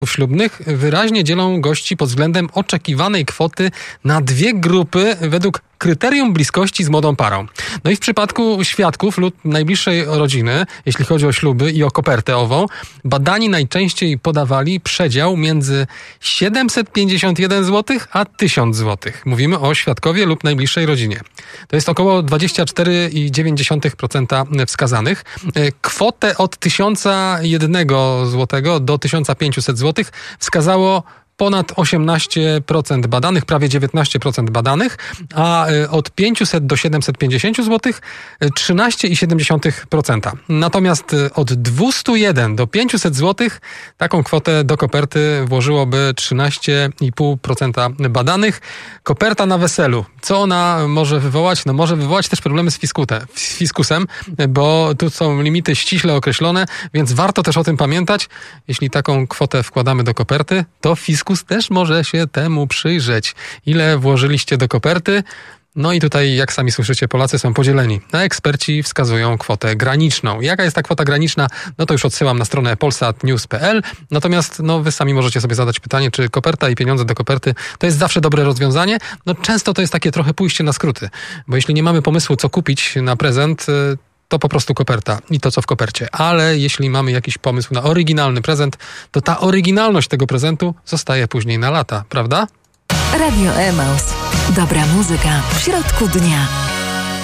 ślubnych wyraźnie dzielą gości pod względem oczekiwanej kwoty na dwie grupy według kryterium bliskości z młodą parą. No i w przypadku świadków lub najbliższej rodziny, jeśli chodzi o śluby i o kopertę ową, badani najczęściej podawali przedział między 751 zł a 1000 zł. Mówimy o świadkowie lub najbliższej rodzinie. To jest około 24,9% wskazanych. Kwotę od 1001 zł do 1500 zł wskazało ponad 18% badanych, prawie 19% badanych, a od 500 do 750 zł 13,7%. Natomiast od 201 do 500 zł taką kwotę do koperty włożyłoby 13,5% badanych. Koperta na weselu. Co ona może wywołać? No może wywołać też problemy z fiskusem, bo tu są limity ściśle określone, więc warto też o tym pamiętać. Jeśli taką kwotę wkładamy do koperty, to fiskus też może się temu przyjrzeć. Ile włożyliście do koperty? No i tutaj, jak sami słyszycie, Polacy są podzieleni. A eksperci wskazują kwotę graniczną. Jaka jest ta kwota graniczna? No to już odsyłam na stronę polsatnews.pl. Natomiast wy sami możecie sobie zadać pytanie, czy koperta i pieniądze do koperty to jest zawsze dobre rozwiązanie? No często to jest takie trochę pójście na skróty. Bo jeśli nie mamy pomysłu, co kupić na prezent, to po prostu koperta i to, co w kopercie. Ale jeśli mamy jakiś pomysł na oryginalny prezent, to ta oryginalność tego prezentu zostaje później na lata, prawda? Radio Emaus. Dobra muzyka w środku dnia.